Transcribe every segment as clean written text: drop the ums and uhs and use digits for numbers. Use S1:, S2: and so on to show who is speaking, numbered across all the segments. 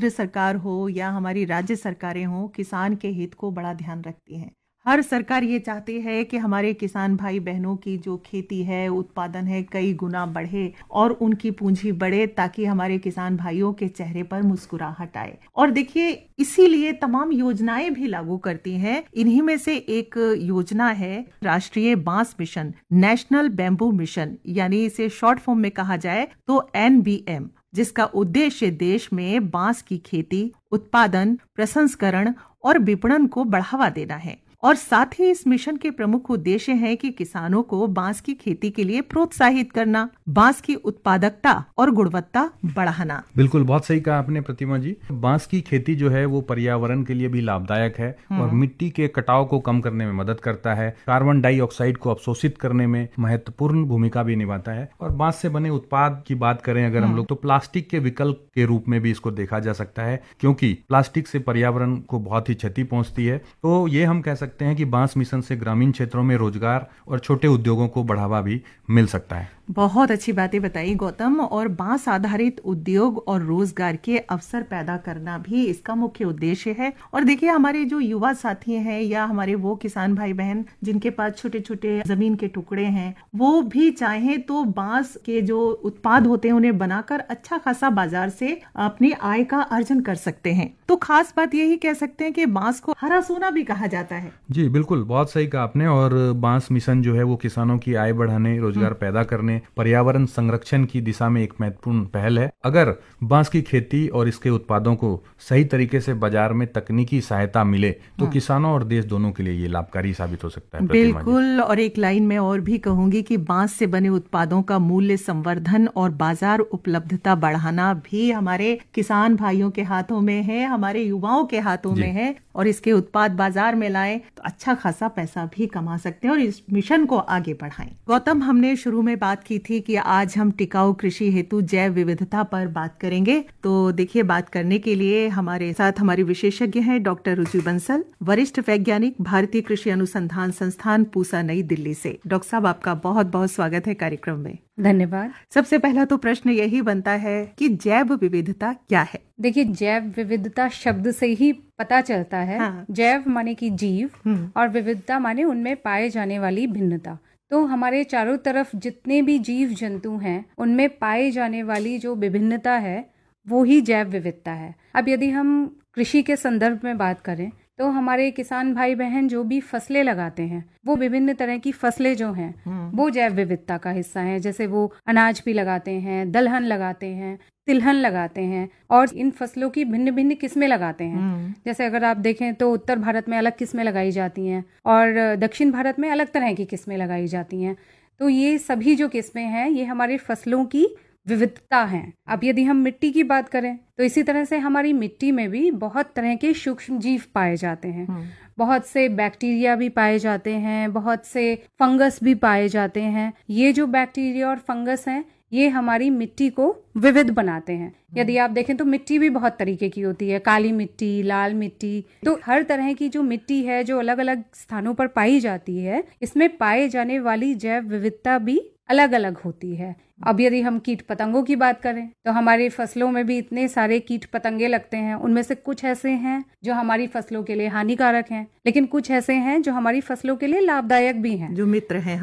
S1: केंद्र सरकार हो या हमारी राज्य सरकारें हो, किसान के हित को बड़ा ध्यान रखती हैं। हर सरकार ये चाहती है कि हमारे किसान भाई बहनों की जो खेती है, उत्पादन है, कई गुना बढ़े और उनकी पूंजी बढ़े, ताकि हमारे किसान भाइयों के चेहरे पर मुस्कुराहट आए। और देखिए, इसीलिए तमाम योजनाएं भी लागू करती हैं। इन्हीं में से एक योजना है राष्ट्रीय बांस मिशन, नेशनल बैम्बू मिशन, यानी इसे शॉर्ट फॉर्म में कहा जाए तो NBM, जिसका उद्देश्य देश में बांस की खेती, उत्पादन, प्रसंस्करण और विपणन को बढ़ावा देना है। और साथ ही इस मिशन के प्रमुख उद्देश्य हैं कि किसानों को बांस की खेती के लिए प्रोत्साहित करना, बांस की उत्पादकता और गुणवत्ता बढ़ाना।
S2: बिल्कुल, बहुत सही कहा आपने प्रतिमा जी। बांस की खेती जो है वो पर्यावरण के लिए भी लाभदायक है और मिट्टी के कटाव को कम करने में मदद करता है, कार्बन डाइऑक्साइड को अवशोषित करने में महत्वपूर्ण भूमिका भी निभाता है। और बांस से बने उत्पाद की बात करें अगर हम लोग, तो प्लास्टिक के विकल्प के रूप में भी इसको देखा जा सकता है, क्योंकि प्लास्टिक से पर्यावरण को बहुत ही क्षति पहुंचती है। तो ये हम कह सकते हैं कि बांस मिशन से ग्रामीण क्षेत्रों में रोजगार और छोटे उद्योगों को बढ़ावा भी मिल सकता है।
S1: बहुत अच्छी बातें बताई गौतम। और बांस आधारित उद्योग और रोजगार के अवसर पैदा करना भी इसका मुख्य उद्देश्य है। और देखिए, हमारे जो युवा साथी हैं या हमारे वो किसान भाई बहन जिनके पास छोटे छोटे जमीन के टुकड़े हैं, वो भी चाहें तो बांस के जो उत्पाद होते हैं उन्हें बनाकर अच्छा खासा बाजार से अपनी आय का अर्जन कर सकते हैं। तो खास बात यही कह सकते हैं कि बांस को हरा सोना भी कहा जाता है।
S2: जी बिल्कुल, बहुत सही कहा आपने। और बांस मिशन जो है वो किसानों की आय बढ़ाने, रोजगार पैदा करने, पर्यावरण संरक्षण की दिशा में एक महत्वपूर्ण पहल है। अगर बांस की खेती और इसके उत्पादों को सही तरीके से बाजार में तकनीकी सहायता मिले तो किसानों और देश दोनों के लिए ये लाभकारी साबित हो सकता है।
S1: बिल्कुल। और एक लाइन में और भी कहूंगी कि बांस से बने उत्पादों का मूल्य संवर्धन और बाजार उपलब्धता बढ़ाना भी हमारे किसान भाइयों के हाथों में है, हमारे युवाओं के हाथों में है। और इसके उत्पाद बाजार में लाएं तो अच्छा खासा पैसा भी कमा सकते हैं और इस मिशन को आगे बढ़ाएं। गौतम, हमने शुरू में बात की थी कि आज हम टिकाऊ कृषि हेतु जैव विविधता पर बात करेंगे। तो देखिए, बात करने के लिए हमारे साथ हमारी विशेषज्ञ हैं डॉक्टर रुचि बंसल, वरिष्ठ वैज्ञानिक, भारतीय कृषि अनुसंधान संस्थान, पूसा, नई दिल्ली से। डॉक्टर साहब, आपका बहुत बहुत स्वागत है कार्यक्रम में।
S3: धन्यवाद।
S1: सबसे पहला तो प्रश्न यही बनता है कि जैव विविधता क्या है?
S3: देखिए, जैव विविधता शब्द से ही पता चलता है। जैव माने कि जीव और विविधता माने उनमें पाए जाने वाली भिन्नता। तो हमारे चारों तरफ जितने भी जीव जंतु हैं उनमें पाए जाने वाली जो विभिन्नता है वो ही जैव विविधता है। अब यदि हम कृषि के संदर्भ में बात करें तो हमारे किसान भाई बहन जो भी फसलें लगाते हैं वो विभिन्न तरह की फसलें जो हैं वो जैव विविधता का हिस्सा हैं। जैसे वो अनाज भी लगाते हैं, दलहन लगाते हैं, तिलहन लगाते हैं और इन फसलों की भिन्न भिन्न किस्में लगाते हैं। जैसे अगर आप देखें तो उत्तर भारत में अलग किस्में लगाई जाती हैं और दक्षिण भारत में अलग तरह की किस्में लगाई जाती हैं। तो ये सभी जो किस्में हैं ये हमारी फसलों की विविधता हैं। अब यदि हम मिट्टी की बात करें तो इसी तरह से हमारी मिट्टी में भी बहुत तरह के सूक्ष्म जीव पाए जाते हैं। बहुत से बैक्टीरिया भी पाए जाते हैं, बहुत से फंगस भी पाए जाते हैं। ये जो बैक्टीरिया और फंगस हैं ये हमारी मिट्टी को विविध बनाते हैं। यदि आप देखें तो मिट्टी भी बहुत तरीके की होती है, काली मिट्टी, लाल मिट्टी। तो हर तरह की जो मिट्टी है जो अलग अलग स्थानों पर पाई जाती है, इसमें पाए जाने वाली जैव विविधता भी अलग अलग होती है। अब यदि हम कीट पतंगों की बात करें तो हमारी फसलों में भी इतने सारे कीट पतंगे लगते हैं। उनमें से कुछ ऐसे हैं जो हमारी फसलों के लिए हानिकारक हैं, लेकिन कुछ ऐसे हैं जो हमारी फसलों के लिए लाभदायक भी हैं,
S1: जो मित्र हैं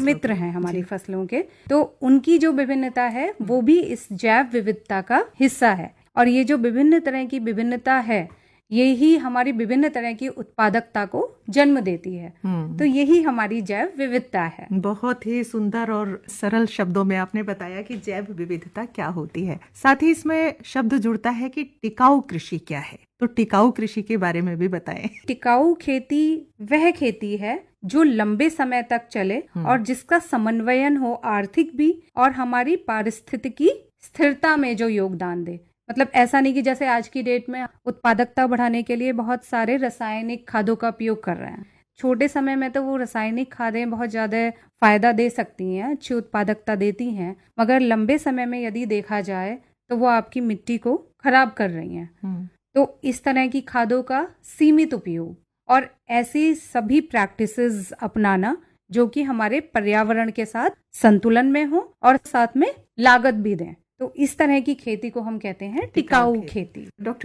S1: हमारी
S3: फसलों के। तो उनकी जो विभिन्नता है वो भी इस जैव विविधता का हिस्सा है। और ये जो विभिन्न तरह की विभिन्नता है यही हमारी विभिन्न तरह की उत्पादकता को जन्म देती है। तो यही हमारी जैव विविधता है।
S1: बहुत ही सुंदर और सरल शब्दों में आपने बताया कि जैव विविधता क्या होती है। साथ ही इसमें शब्द जुड़ता है कि टिकाऊ कृषि क्या है। तो टिकाऊ कृषि के बारे में भी बताएं।
S3: टिकाऊ खेती वह खेती है जो लंबे समय तक चले और जिसका समन्वयन हो आर्थिक भी और हमारी पारिस्थितिकी स्थिरता में जो योगदान दे। मतलब ऐसा नहीं कि जैसे आज की डेट में उत्पादकता बढ़ाने के लिए बहुत सारे रासायनिक खादों का उपयोग कर रहे हैं। छोटे समय में तो वो रासायनिक खादें बहुत ज्यादा फायदा दे सकती हैं, अच्छी उत्पादकता देती हैं, मगर लंबे समय में यदि देखा जाए तो वो आपकी मिट्टी को खराब कर रही हैं। तो इस तरह की खादों का सीमित उपयोग और ऐसी सभी प्रैक्टिसेस अपनाना जो कि हमारे पर्यावरण के साथ संतुलन में हो और साथ में लागत भी दें। तो इस तरह की खेती को हम कहते हैं टिकाऊ खेती।
S1: डॉक्टर